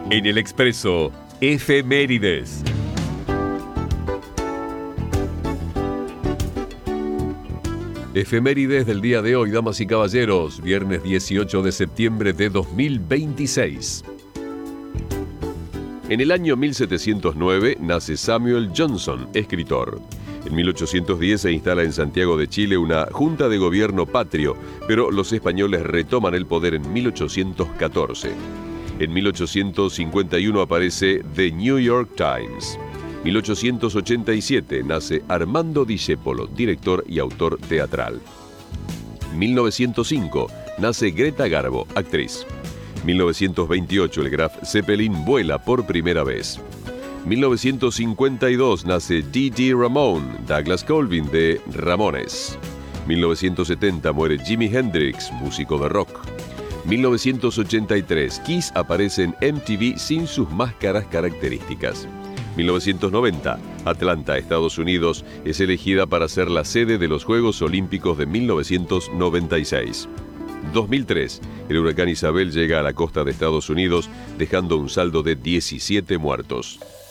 En el Expreso, efemérides. Efemérides del día de hoy, damas y caballeros, viernes 18 de septiembre de 2026. En el año 1709 nace Samuel Johnson, escritor. En 1810 se instala en Santiago de Chile una junta de gobierno patrio, pero los españoles retoman el poder en 1814. En 1851 aparece The New York Times. 1887 nace Armando Discepolo, director y autor teatral. 1905 nace Greta Garbo, actriz. 1928 el Graf Zeppelin vuela por primera vez. 1952 nace D.D. Ramone, Douglas Colvin de Ramones. 1970 muere Jimi Hendrix, músico de rock. 1983 Kiss aparece en MTV sin sus máscaras características. 1990 Atlanta, Estados Unidos, es elegida para ser la sede de los Juegos Olímpicos de 1996. 2003 el huracán Isabel llega a la costa de Estados Unidos, dejando un saldo de 17 muertos.